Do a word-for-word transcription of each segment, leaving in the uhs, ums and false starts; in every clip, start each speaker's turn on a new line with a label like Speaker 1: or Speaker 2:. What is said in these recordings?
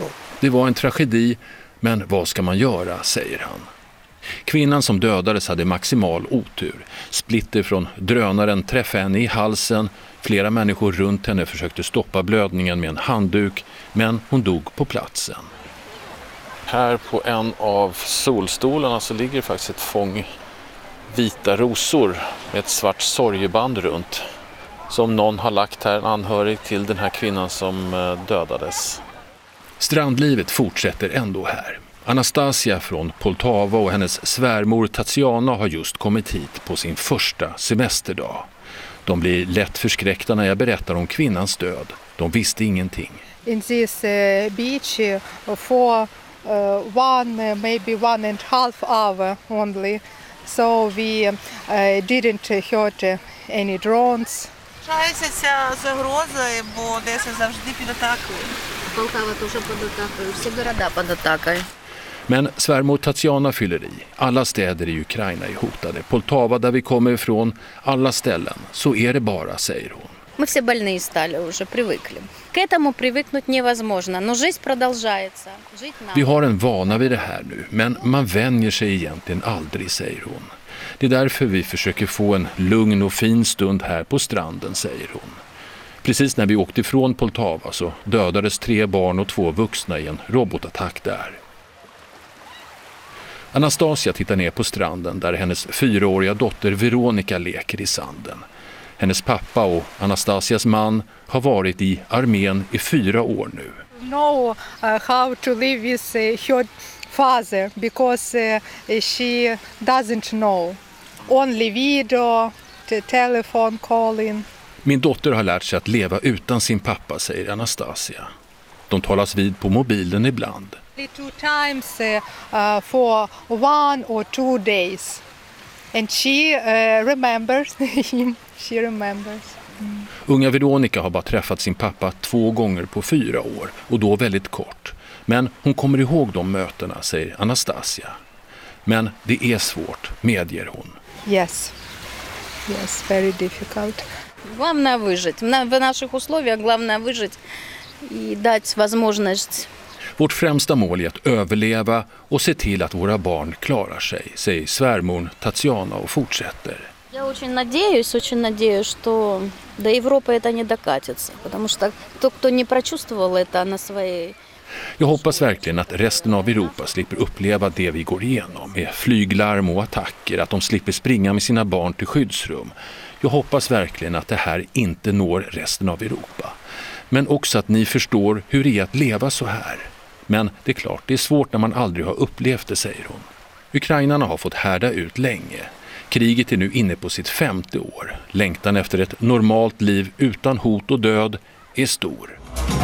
Speaker 1: Det var en tragedi, men vad ska man göra, säger han. Kvinnan som dödades hade maximal otur. Splitter från drönaren träffade henne i halsen. Flera människor runt henne försökte stoppa blödningen med en handduk, men hon dog på platsen. Här på en av solstolarna så ligger faktiskt ett fång vita rosor med ett svart sorgeband runt. Som någon har lagt här, en anhörig till den här kvinnan som dödades. Strandlivet fortsätter ändå här. Anastasia från Poltava och hennes svärmor Tatiana har just kommit hit på sin första semesterdag. De blir lätt förskräckta när jag berättar om kvinnans död. De visste ingenting.
Speaker 2: In this uh, beach uh, for uh, one, uh, maybe one and a half hour only. So we uh, didn't hurt uh, any drones.
Speaker 3: Залишається загроза, бо Одеса завжди під атакою.
Speaker 4: Полтава тоже под атакой, все города под атакой.
Speaker 1: Men svärmor Tatiana fyller i. Alla städer i Ukraina är hotade. Poltava, där vi kommer ifrån, alla ställen. Så är det bara, säger hon.
Speaker 4: Мы все больные стали уже, привыкли. К этому привыкнуть невозможно, но жизнь продолжается. Жить надо.
Speaker 1: Vi har en vana vid det här nu, men man vänjer sig egentligen aldrig, säger hon. Det är därför vi försöker få en lugn och fin stund här på stranden, säger hon. Precis när vi åkte ifrån Poltava så dödades tre barn och två vuxna i en robotattack där. Anastasia tittar ner på stranden där hennes fyraåriga dotter Veronica leker i sanden. Hennes pappa och Anastasias man har varit i armén i fyra år nu.
Speaker 2: Know uh, how to live with uh, her father because uh, she doesn't know. Only video, the telephone calling.
Speaker 1: Min dotter har lärt sig att leva utan sin pappa, säger Anastasia. De talas vid på mobilen ibland.
Speaker 2: Two times uh, for one or two days. And she uh, remembers him. She remembers. Mm.
Speaker 1: Unga Veronica har bara träffat sin pappa två gånger på fyra år och då väldigt kort. Men hon kommer ihåg de mötena, säger Anastasia. Men det är svårt, medger hon.
Speaker 2: Yes. Yes, very difficult.
Speaker 4: Главное выжить. В наших условиях главное выжить и дать возможность.
Speaker 1: Vårt främsta mål är att överleva och se till att våra barn klarar sig, säger svärmor Tatiana och fortsätter.
Speaker 4: Я очень надеюсь, очень надеюсь, что до Европы это не докатится, потому что тот, кто не прочувствовал это на своей.
Speaker 1: Jag hoppas verkligen att resten av Europa slipper uppleva det vi går igenom med flyglarm och attacker, att de slipper springa med sina barn till skyddsrum. Jag hoppas verkligen att det här inte når resten av Europa. Men också att ni förstår hur det är att leva så här. Men det är klart, det är svårt när man aldrig har upplevt det, säger hon. Ukrainarna har fått härda ut länge. Kriget är nu inne på sitt femte år. Längtan efter ett normalt liv utan hot och död är stor.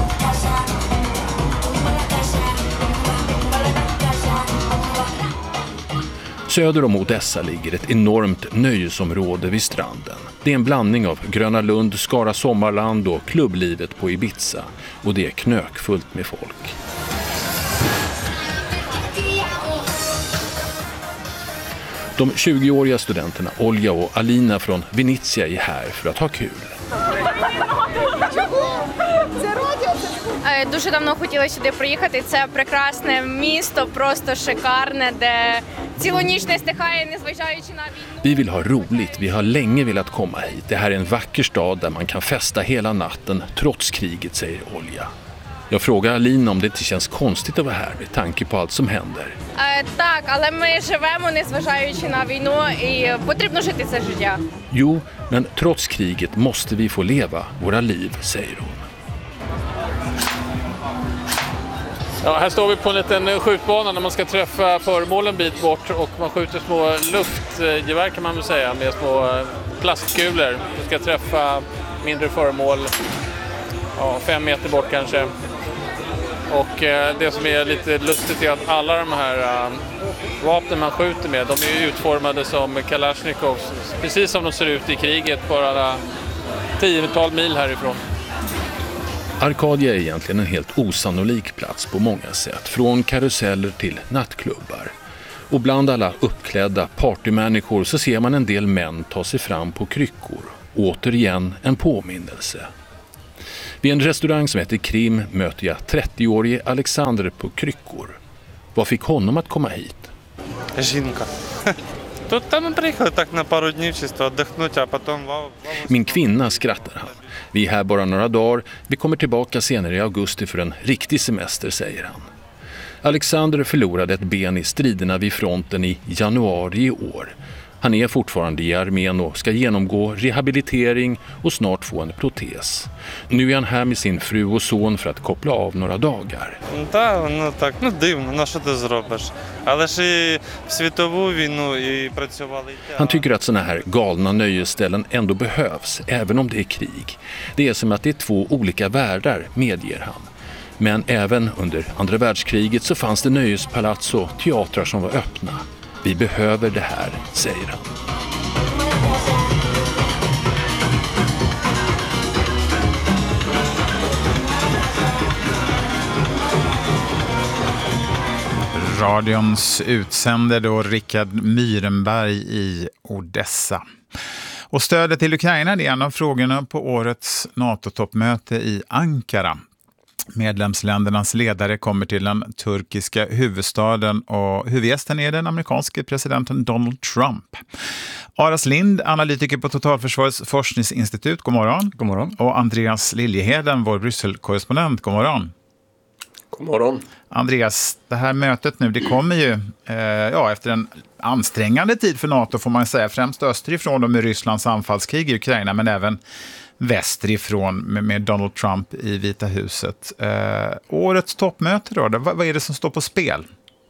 Speaker 1: Söder om Odessa ligger ett enormt nöjesområde vid stranden. Det är en blandning av Gröna Lund, Skara Sommarland och klubblivet på Ibiza. Och det är knökfullt med folk. De tjugoåriga studenterna Olja och Alina från Venezia är här för att ha kul.
Speaker 5: Дуже давно хотіла сюди приїхати. Це прекрасне місто, просто шикарне, де цілу ніч не стихає, незважаючи на війну.
Speaker 1: Vi vill ha roligt. Vi har länge velat komma hit. Det här är en vacker stad där man kan festa hela natten trots kriget, säger Olja. Jag frågar Alina om det inte känns konstigt att vara här med tanke på allt som händer.
Speaker 5: Е, так, але ми живемо, незважаючи на війну, і потрібно жити це життя.
Speaker 1: Jo, men trots kriget måste vi få leva våra liv, säger hon. Ja, här står vi på en liten skjutbana när man ska träffa föremål en bit bort och man skjuter små luftgevär kan man väl säga med små plastkulor. Vi ska träffa mindre föremål ja, fem meter bort kanske. Och eh, det som är lite lustigt är att alla de här uh, vapnen man skjuter med, de är utformade som Kalashnikovs, precis som de ser ut i kriget, bara tiotal mil härifrån. Arkadia är egentligen en helt osannolik plats på många sätt, från karuseller till nattklubbar. Och bland alla uppklädda partymänniskor så ser man en del män ta sig fram på kryckor. Återigen en påminnelse. Vid en restaurang som heter Krim möter jag trettioårige Alexander på kryckor. Vad fick honom att komma hit?
Speaker 6: Жінка. Тут там приїхали так на пару днів чисто віддихнути, а потім вау.
Speaker 1: Min kvinna, skrattar han. Vi är här bara några dagar. Vi kommer tillbaka senare i augusti för en riktig semester, säger han. Alexander förlorade ett ben i striderna vid fronten i januari i år. Han är fortfarande i armén och ska genomgå rehabilitering och snart få en protes. Nu är han här med sin fru och son för att koppla av några dagar.
Speaker 6: Та, ну так, ну дивно, на що ти зробиш? Але ж і в світову війну і працювали.
Speaker 1: Han tycker att såna här galna nöjesställen ändå behövs, även om det är krig. Det är som att det är två olika världar, medger han. Men även under andra världskriget så fanns det nöjespalats och teatrar som var öppna. Vi behöver det här, säger han.
Speaker 7: Radions utsänder då Rickard Myrenberg i Odessa. Och stödet till Ukraina är en av frågorna på årets NATO-toppmöte i Ankara. Medlemsländernas ledare kommer till den turkiska huvudstaden och huvudgästen är den amerikanske presidenten Donald Trump. Aras Lind, analytiker på Totalförsvarets forskningsinstitut, god morgon.
Speaker 8: God morgon.
Speaker 7: Och Andreas Liljeheden, vår Bryssel-korrespondent, god morgon.
Speaker 9: God morgon.
Speaker 7: Andreas, det här mötet nu, det kommer ju eh, ja, efter en ansträngande tid för NATO får man säga, främst österifrån och med Rysslands anfallskrig i Ukraina, men även västerifrån med, med Donald Trump i Vita huset. Eh, årets toppmöte då, vad, vad är det som står på spel?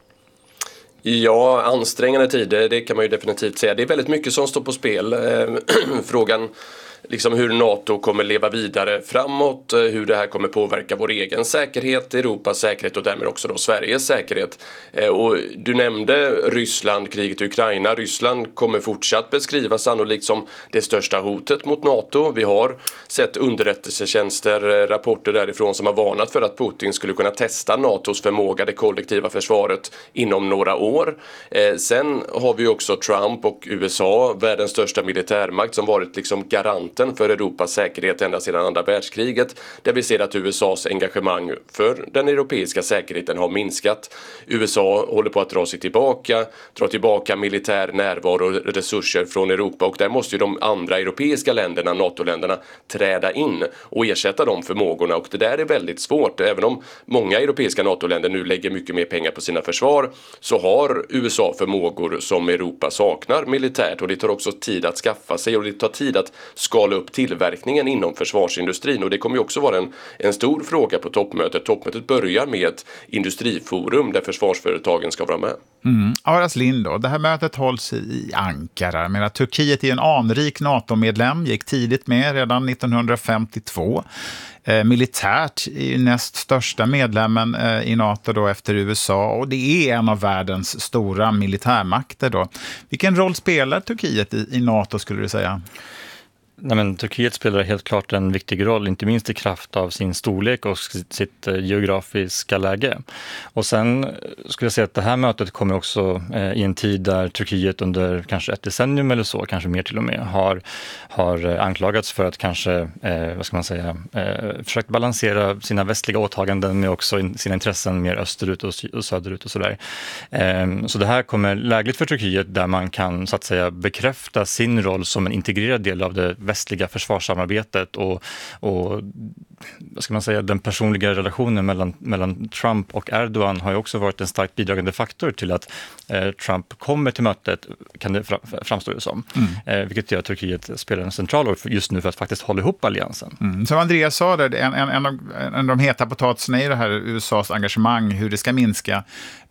Speaker 9: Ja, ansträngande tider, det kan man ju definitivt säga. Det är väldigt mycket som står på spel. Eh, frågan liksom hur NATO kommer leva vidare framåt, hur det här kommer påverka vår egen säkerhet, Europas säkerhet och därmed också då Sveriges säkerhet. Och du nämnde Ryssland, kriget i Ukraina. Ryssland kommer fortsatt beskrivas sannolikt som det största hotet mot NATO. Vi har sett underrättelsetjänster, rapporter därifrån som har varnat för att Putin skulle kunna testa NATOs förmåga, det kollektiva försvaret, inom några år. Sen har vi också Trump och U S A, världens största militärmakt, som varit liksom garant för Europas säkerhet ända sedan andra världskriget, där vi ser att U S A:s engagemang för den europeiska säkerheten har minskat. U S A håller på att dra sig tillbaka, dra tillbaka militär närvaro och resurser från Europa, och där måste ju de andra europeiska länderna, NATO-länderna, träda in och ersätta de förmågorna, och det där är väldigt svårt. Även om många europeiska NATO-länder nu lägger mycket mer pengar på sina försvar, så har U S A förmågor som Europa saknar militärt, och det tar också tid att skaffa sig, och det tar tid att skala upp tillverkningen inom försvarsindustrin, och det kommer ju också vara en, en stor fråga på toppmötet. Toppmötet börjar med ett industriforum där försvarsföretagen ska vara med.
Speaker 7: Mm. Aras Lind då, det här mötet hålls i Ankara. Men att Turkiet är en anrik NATO-medlem, gick tidigt med redan nittonhundrafemtiotvå. Eh, militärt är ju näst största medlemmen eh, i NATO då efter U S A, och det är en av världens stora militärmakter då. Vilken roll spelar Turkiet i, i NATO, skulle du säga?
Speaker 8: Nej, men Turkiet spelar helt klart en viktig roll, inte minst i kraft av sin storlek och sitt geografiska läge. Och sen skulle jag säga att det här mötet kommer också eh, i en tid där Turkiet under kanske ett decennium eller så, kanske mer till och med, har, har anklagats för att kanske, eh, vad ska man säga, eh, försökt balansera sina västliga åtaganden med också in, sina intressen mer österut och, och söderut och sådär. Eh, så det här kommer lägligt för Turkiet, där man kan så att säga bekräfta sin roll som en integrerad del av det västliga försvarssamarbetet och, och vad ska man säga, den personliga relationen mellan, mellan Trump och Erdogan har ju också varit en starkt bidragande faktor till att eh, Trump kommer till mötet, kan det framstå det som. Mm. Eh, vilket gör att Turkiet spelar en central roll just nu för att faktiskt hålla ihop alliansen.
Speaker 7: Mm. Som Andreas sa, där, en, en, en, av, en av de heta potatisarna är det här U S A:s engagemang, hur det ska minska.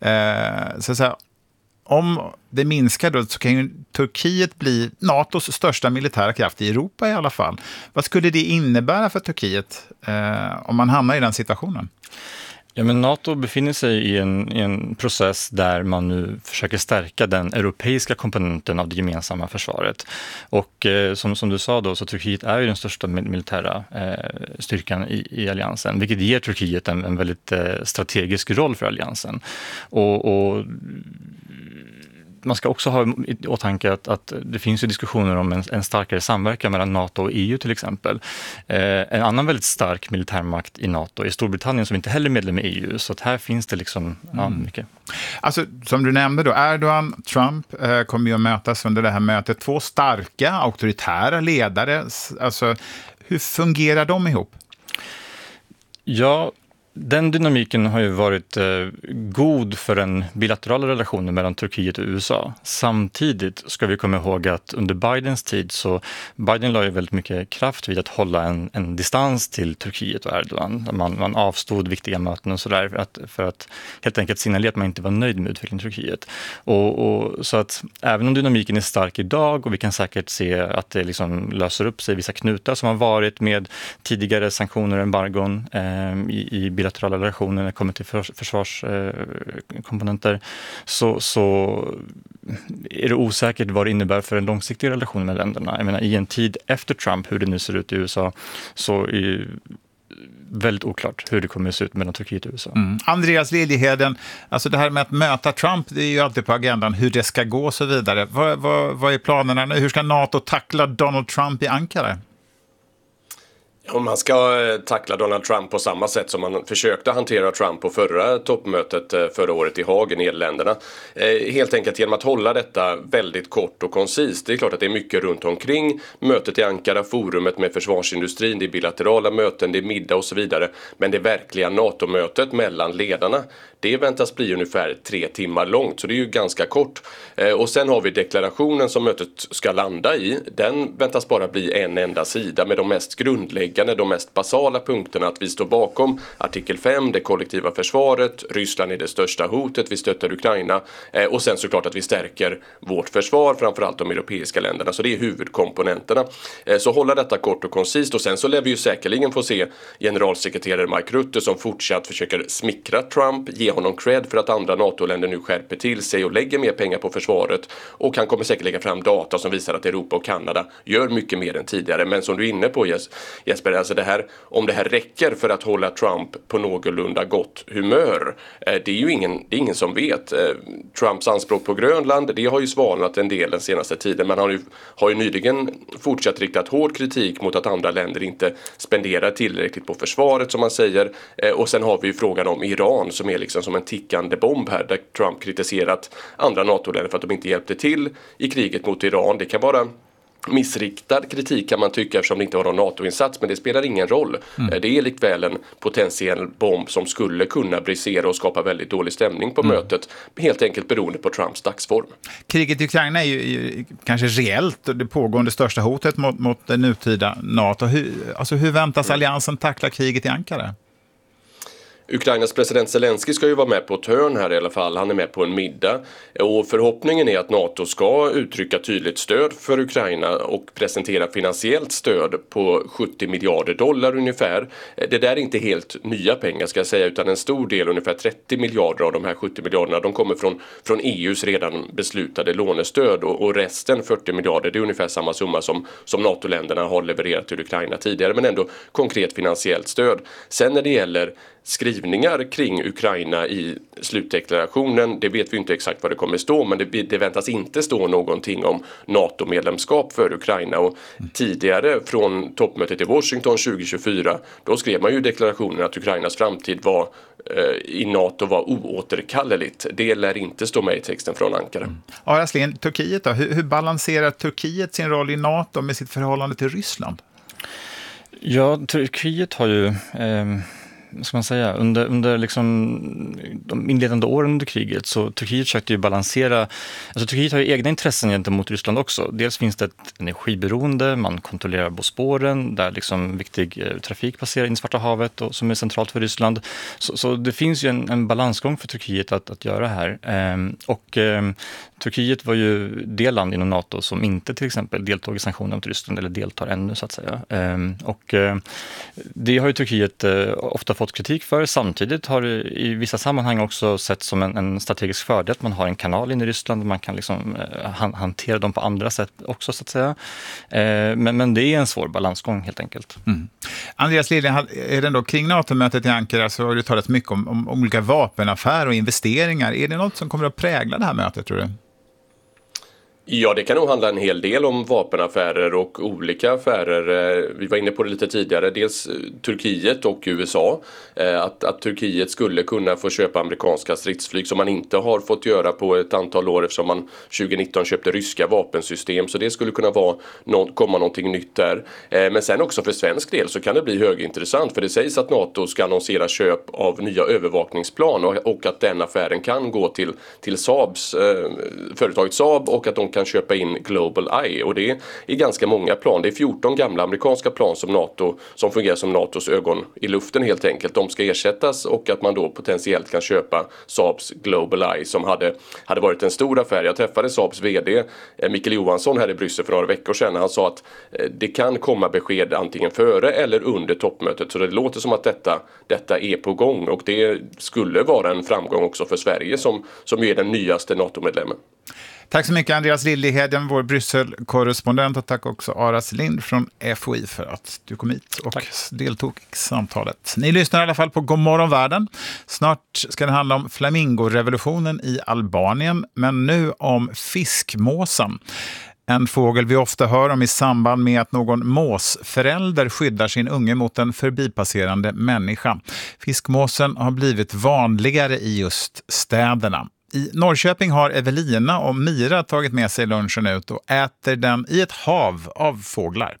Speaker 7: Eh, så att säga, om det minskar då, så kan ju Turkiet bli NATOs största militära kraft i Europa i alla fall. Vad skulle det innebära för Turkiet eh, om man hamnar i den situationen?
Speaker 8: Ja, men NATO befinner sig i en, i en process där man nu försöker stärka den europeiska komponenten av det gemensamma försvaret. Och eh, som, som du sa då, så Turkiet är ju den största militära eh, styrkan i, i alliansen, vilket ger Turkiet en, en väldigt eh, strategisk roll för alliansen. Och, och man ska också ha i åtanke att, att det finns ju diskussioner om en, en starkare samverkan mellan NATO och E U till exempel. Eh, en annan väldigt stark militärmakt i NATO är Storbritannien som inte heller är medlem i E U, så att här finns det liksom ja, mycket.
Speaker 7: Alltså, som du nämnde då, Erdogan, Trump eh, kommer ju att mötas under det här mötet. Två starka, auktoritära ledare. Alltså, hur fungerar de ihop?
Speaker 8: Ja, den dynamiken har ju varit eh, god för den bilaterala relationen mellan Turkiet och U S A. Samtidigt ska vi komma ihåg att under Bidens tid så Biden la ju väldigt mycket kraft vid att hålla en, en distans till Turkiet och Erdogan. Man, man avstod viktiga möten och sådär för att, för att helt enkelt signalera att man inte var nöjd med utvecklingen i Turkiet. Och, och, så att även om dynamiken är stark idag och vi kan säkert se att det liksom löser upp sig vissa knutar som har varit med tidigare sanktioner och embargon eh, i, i bilaterala relationer när det kommer till försvarskomponenter eh, så, så är det osäkert vad det innebär för en långsiktig relation med länderna. Jag menar, i en tid efter Trump, hur det nu ser ut i U S A, så är det väldigt oklart hur det kommer att se ut mellan Turkiet och U S A.
Speaker 7: Mm. Andreas Liljeheden, alltså det här med att möta Trump, det är ju alltid på agendan, hur det ska gå och så vidare. Vad, vad, vad är planerna nu? Hur ska NATO tackla Donald Trump i Ankara?
Speaker 9: Om man ska tackla Donald Trump på samma sätt som man försökte hantera Trump på förra toppmötet förra året i Haag i Nederländerna. Helt enkelt genom att hålla detta väldigt kort och koncist. Det är klart att det är mycket runt omkring mötet i Ankara, forumet med försvarsindustrin, det är bilaterala möten, det är middag och så vidare. Men det verkliga NATO-mötet mellan ledarna, det väntas bli ungefär tre timmar långt, så det är ju ganska kort. Och sen har vi deklarationen som mötet ska landa i. Den väntas bara bli en enda sida med de mest grundläggande, de mest basala punkterna, att vi står bakom artikel fem, det kollektiva försvaret, Ryssland är det största hotet, vi stöttar Ukraina och sen såklart att vi stärker vårt försvar, framförallt de europeiska länderna. Så det är huvudkomponenterna. Så hålla detta kort och koncist, och sen så lär vi ju säkerligen få se generalsekreterare Mark Rutte som fortsatt försöker smickra Trump, ge honom cred för att andra NATO-länder nu skärper till sig och lägger mer pengar på försvaret, och han kommer säkert lägga fram data som visar att Europa och Kanada gör mycket mer än tidigare. Men som du är inne på, Jesper, alltså det här, om det här räcker för att hålla Trump på någorlunda gott humör, det är ju ingen, det är ingen som vet. Trumps anspråk på Grönland, det har ju svalnat en del den senaste tiden, men han har ju, har ju nyligen fortsatt riktat hård kritik mot att andra länder inte spenderar tillräckligt på försvaret, som man säger. Och sen har vi ju frågan om Iran som är liksom som en tickande bomb här, där Trump kritiserat andra NATO-länder för att de inte hjälpte till i kriget mot Iran. Det kan vara missriktad kritik kan man tycka, eftersom det inte var någon NATO-insats, men det spelar ingen roll. Mm. Det är likväl en potentiell bomb som skulle kunna brisera och skapa väldigt dålig stämning på mm. mötet, helt enkelt beroende på Trumps dagsform.
Speaker 7: Kriget i Ukraina är ju, ju kanske reellt det pågående största hotet mot, mot det nutida NATO. Hur, alltså hur väntas alliansen tackla kriget i Ankara?
Speaker 9: Ukrainas president Zelensky ska ju vara med på ett hörn här i alla fall. Han är med på en middag. Och förhoppningen är att NATO ska uttrycka tydligt stöd för Ukraina och presentera finansiellt stöd på sjuttio miljarder dollar ungefär. Det där är inte helt nya pengar ska jag säga, utan en stor del, ungefär trettio miljarder av de här sjuttio miljarderna, de kommer från, från E U:s redan beslutade lånestöd, och, och resten, fyrtio miljarder, det är ungefär samma summa som, som NATO-länderna har levererat till Ukraina tidigare, men ändå konkret finansiellt stöd. Sen när det gäller skrivningar kring Ukraina i slutdeklarationen, det vet vi inte exakt vad det kommer stå, men det, det väntas inte stå någonting om NATO-medlemskap för Ukraina. Och tidigare från toppmötet i Washington tjugo tjugofyra, då skrev man ju i deklarationen att Ukrainas framtid var, eh, i NATO var oåterkalleligt. Det lär inte stå med i texten från Ankara. Mm.
Speaker 7: Ja, Raslin, Turkiet då? Hur, hur balanserar Turkiet sin roll i NATO med sitt förhållande till Ryssland?
Speaker 8: Ja, Turkiet har ju... Eh... ska man säga, under, under liksom de inledande åren under kriget, så Turkiet försökte ju balansera, alltså Turkiet har ju egna intressen gentemot Ryssland också. Dels finns det ett energiberoende, man kontrollerar Bosporen där liksom viktig eh, trafik passerar in i Svarta havet och som är centralt för Ryssland. Så, så det finns ju en, en balansgång för Turkiet att, att göra här. Ehm, och ehm, Turkiet var ju det land inom NATO som inte till exempel deltog i sanktionerna mot Ryssland, eller deltar ännu så att säga. Ehm, och eh, det har ju Turkiet eh, ofta fått kritik för. Samtidigt har det i vissa sammanhang också sett som en, en strategisk fördel att man har en kanal in i Ryssland och man kan liksom eh, han, hantera dem på andra sätt också så att säga. Eh, men, men det är en svår balansgång helt enkelt. Mm.
Speaker 7: Andreas Liljen, är det ändå kring NATO-mötet i Ankara så har det talats mycket om, om olika vapenaffärer och investeringar. Är det något som kommer att prägla det här mötet, tror du?
Speaker 9: Ja, det kan nog handla en hel del om vapenaffärer och olika affärer. Vi var inne på det lite tidigare. Dels Turkiet och U S A. Att, att Turkiet skulle kunna få köpa amerikanska stridsflyg som man inte har fått göra på ett antal år eftersom man tjugonitton köpte ryska vapensystem. Så det skulle kunna vara något, komma någonting nytt där. Men sen också för svensk del så kan det bli högintressant. För det sägs att NATO ska annonsera köp av nya övervakningsplan och, och att den affären kan gå till, till Saabs, eh, företaget Saab och att de kan köpa in Global Eye, och det är ganska många plan. Det är fjorton gamla amerikanska plan som NATO, som fungerar som NATOs ögon i luften helt enkelt. De ska ersättas och att man då potentiellt kan köpa Saabs Global Eye som hade, hade varit en stor affär. Jag träffade Saabs vd Mikael Johansson här i Bryssel för några veckor sedan. Han sa att det kan komma besked antingen före eller under toppmötet, så det låter som att detta, detta är på gång, och det skulle vara en framgång också för Sverige som, som är den nyaste NATO-medlemmen.
Speaker 7: Tack så mycket Andreas Liljeheden, vår Bryssel-korrespondent, och tack också Aras Lind från F O I för att du kom hit och tack. deltog i samtalet. Ni lyssnar i alla fall på Godmorgon världen. Snart ska det handla om flamingorevolutionen i Albanien, men nu om fiskmåsen. En fågel vi ofta hör om i samband med att någon måsförälder skyddar sin unge mot en förbipasserande människa. Fiskmåsen har blivit vanligare i just städerna. I Norrköping har Evelina och Mira tagit med sig lunchen ut och äter den i ett hav av fåglar.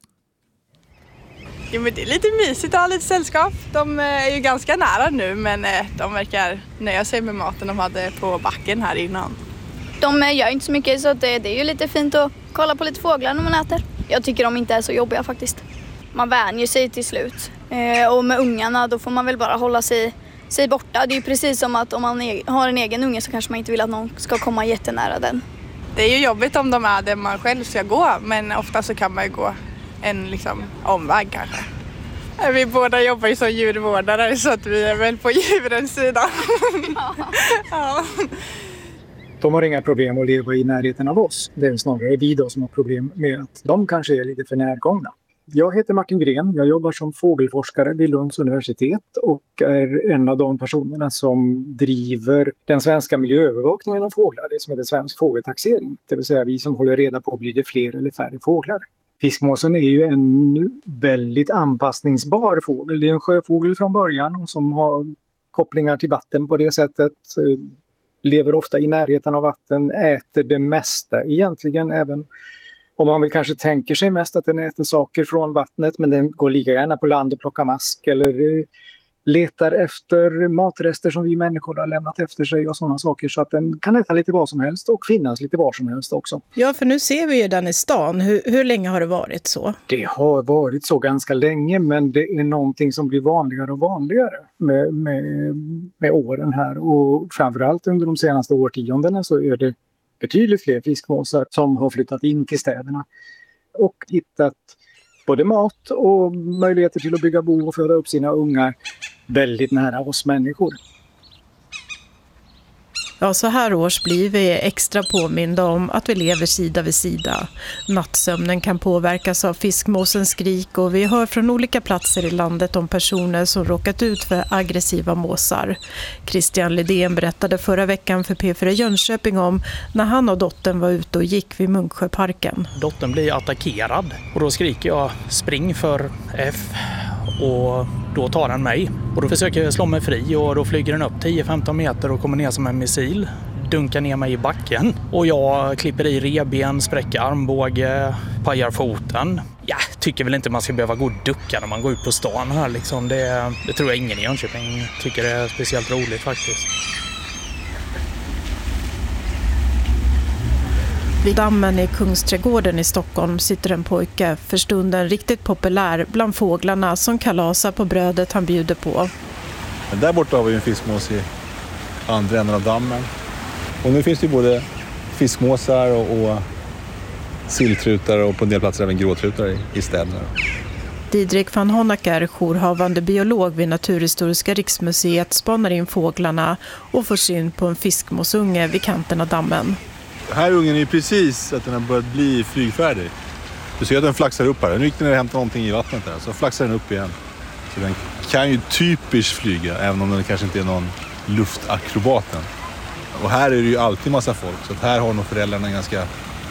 Speaker 10: Ja, men det är lite mysigt att ha lite sällskap. De är ju ganska nära nu, men de verkar nöja sig med maten de hade på backen här innan.
Speaker 11: De gör inte så mycket, så det, det är ju lite fint att kolla på lite fåglar när man äter. Jag tycker de inte är så jobbiga faktiskt. Man vänjer sig till slut. Eh, och med ungarna då får man väl bara hålla sig, sig borta. Det är ju precis som att om man har en egen unge så kanske man inte vill att någon ska komma jättenära den.
Speaker 10: Det är ju jobbigt om de är där man själv ska gå, men ofta så kan man ju gå en liksom, omväg kanske. Vi båda jobbar ju som djurvårdare så att vi är väl på djurens sida. Ja. Ja.
Speaker 12: De har inga problem att leva i närheten av oss. Det är snarare vi då som har problem med att de kanske är lite för närgångna. Jag heter Martin Gren, jag jobbar som fågelforskare vid Lunds universitet och är en av de personerna som driver den svenska miljöövervakningen av fåglar, det som heter svensk fågeltaxering. Det vill säga vi som håller reda på blir det fler eller färre fåglar. Fiskmåsen är ju en väldigt anpassningsbar fågel. Det är en sjöfågel från början som har kopplingar till vatten på det sättet. Lever ofta i närheten av vatten, äter det mesta egentligen, även om man väl kanske tänker sig mest att den äter saker från vattnet, men den går lika gärna på land och plockar mask eller letar efter matrester som vi människor har lämnat efter sig och sådana saker, så att den kan äta lite vad som helst och finnas lite var som helst också.
Speaker 13: Ja, för nu ser vi ju den i stan. Hur, hur länge har det varit så?
Speaker 12: Det har varit så ganska länge, men det är någonting som blir vanligare och vanligare med, med, med åren här, och framförallt under de senaste årtiondena så är det betydligt fler fiskmåsar som har flyttat in till städerna och hittat både mat och möjligheter till att bygga bo och föda upp sina ungar väldigt nära oss människor.
Speaker 13: Ja, så här års blir vi extra påminda om att vi lever sida vid sida. Nattsömnen kan påverkas av fiskmåsens skrik och vi hör från olika platser i landet om personer som råkat ut för aggressiva måsar. Christian Lidén berättade förra veckan för P fyra Jönköping om när han och dottern var ute och gick vid Munksjöparken.
Speaker 14: Dottern blir attackerad och då skriker jag spring för F. Och då tar den mig. Och då försöker jag slå mig fri och då flyger den upp tio till femton meter och kommer ner som en missil. Dunkar ner mig i backen. Och jag klipper i reben, spräcker armbåge, pajar foten. Jag tycker väl inte man ska behöva gå och ducka när man går ut på stan här. Liksom. Det, det tror jag ingen i Jönköping tycker är speciellt roligt faktiskt.
Speaker 13: Vid dammen i Kungsträdgården i Stockholm sitter en pojke, för stunden riktigt populär bland fåglarna som kalasar på brödet han bjuder på.
Speaker 15: Men där borta har vi en fiskmås i andra änden av dammen. Och nu finns det ju både fiskmåsar och, och silltrutar och på en del platser även gråtrutar i, i städerna.
Speaker 13: Didrik van Honacker, jourhavande biolog vid Naturhistoriska riksmuseet, spanar in fåglarna och får syn på en fiskmåsunge vid kanten av dammen.
Speaker 15: Här ungen är precis att den har börjat bli flygfärdig. Du ser att den flaxar upp här. Nu gick den och hämtade någonting i vattnet där. Så flaxar den upp igen. Så den kan ju typiskt flyga, även om den kanske inte är någon luftakrobaten. Och här är det ju alltid massa folk. Så att här har nog föräldrarna en ganska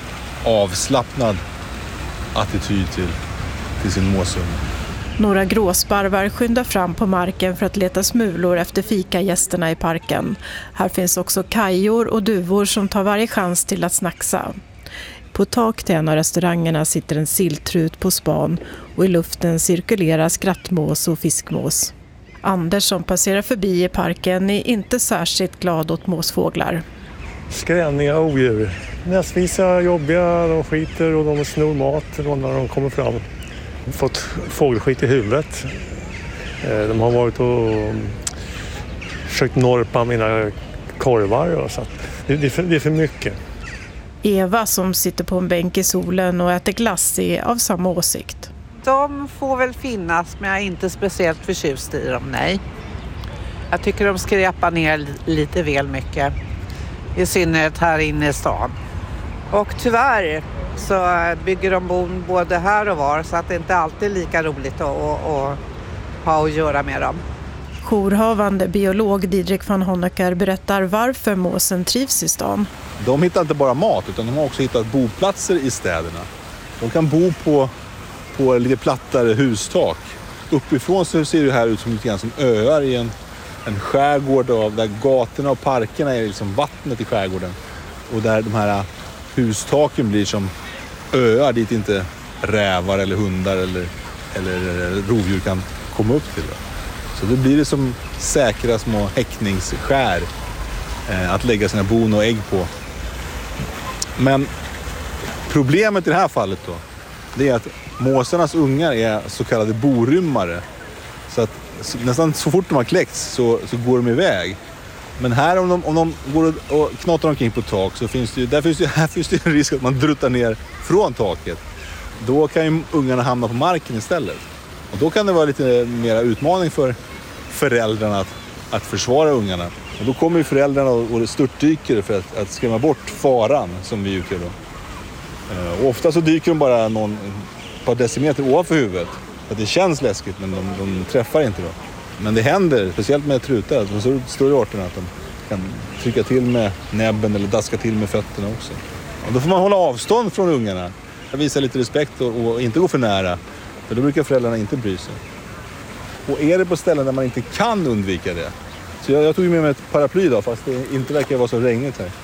Speaker 15: avslappnad attityd till, till sin måsunge.
Speaker 13: Några gråsparvar skyndar fram på marken för att leta smulor efter fikagästerna i parken. Här finns också kajor och duvor som tar varje chans till att snacksa. På tak till en av restaurangerna sitter en silltrut på span och i luften cirkulerar skrattmås och fiskmås. Anders som passerar förbi i parken är inte särskilt glad åt måsfåglar.
Speaker 16: Skräniga odjur. Näsvisa jobbiga, de skiter och de snor mat när de kommer fram. Fått fågelskit i huvudet. De har varit och försökt norpa mina korvar. Och så. Det, det, är för, det är för mycket.
Speaker 13: Eva som sitter på en bänk i solen och äter glass är av samma åsikt.
Speaker 17: De får väl finnas, men jag är inte speciellt förtjust i dem, nej. Jag tycker de skräpar ner lite väl mycket. I synnerhet här inne i stan. Och tyvärr så bygger de bon både här och var, så att det inte alltid är lika roligt att, att, att ha att göra med dem.
Speaker 13: Jourhavande biolog Didrik van Honecker berättar varför måsen trivs i stan.
Speaker 15: De hittar inte bara mat, utan de har också hittat boplatser i städerna. De kan bo på, på lite plattare hustak. Uppifrån så ser det här ut som lite grann som öar i en, en skärgård av, där gatorna och parkerna är liksom vattnet i skärgården. Och där de här hustaken blir som öar dit inte rävar eller hundar eller, eller rovdjur kan komma upp till. Så då blir det som säkra små häckningsskär eh, att lägga sina bon och ägg på. Men problemet i det här fallet då, det är att måsarnas ungar är så kallade borymmare. Så att så, nästan så fort de har kläckts så, så går de iväg. Men här om de, om de går och, och knatar omkring på tak så finns det ju, där finns det, här finns det en risk att man druttar ner från taket. Då kan ju ungarna hamna på marken istället. Och då kan det vara lite mer utmaning för föräldrarna att, att försvara ungarna. Och då kommer ju föräldrarna och, och störtdyker för att, att skrämma bort faran som vi utgör då. Och ofta så dyker de bara någon ett par decimeter ovanför huvudet. För att det känns läskigt, men de, de träffar inte då. Men det händer, speciellt med trutar, de så större arterna, att de kan trycka till med näbben eller daska till med fötterna också. Och då får man hålla avstånd från ungarna. Visa lite respekt och, och inte gå för nära. För då brukar föräldrarna inte bry sig. Och är det på ställen där man inte kan undvika det. Så jag, jag tog med mig ett paraply idag, fast det inte verkar vara så regnigt här.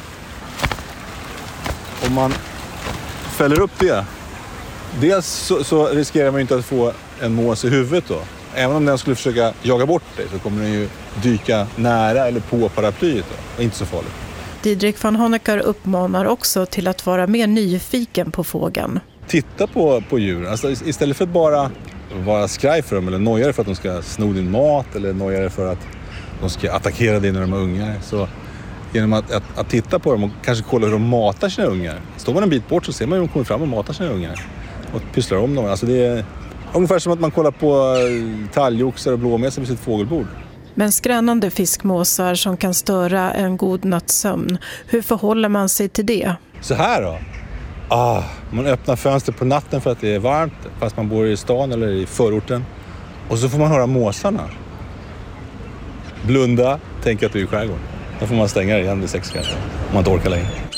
Speaker 15: Om man fäller upp det. Dels så, så riskerar man ju inte att få en mås i huvudet då. Även om den skulle försöka jaga bort dig så kommer den ju dyka nära eller på paraplyet då. Det är inte så farligt.
Speaker 13: Didrik van Honecker uppmanar också till att vara mer nyfiken på fågeln.
Speaker 15: Titta på, på djur. Alltså, istället för att bara vara skraj för dem eller noja för att de ska sno din mat eller noja för att de ska attackera dig när de är ungar. Så genom att, att, att titta på dem och kanske kolla hur de matar sina ungar. Står man en bit bort så ser man hur de kommer fram och matar sina ungar. Och pysslar om dem. Alltså det är ungefär som att man kollar på talgoxar och blåmesar vid sitt fågelbord.
Speaker 13: Men skränande fiskmåsar som kan störa en god nattsömn. Hur förhåller man sig till det?
Speaker 15: Så här då. Ah, man öppnar fönster på natten för att det är varmt, fast man bor i stan eller i förorten. Och så får man höra måsarna. Blunda, tänk att du är i skärgården. Då får man stänga det igen vid sex kanske, om man inte orkar längre.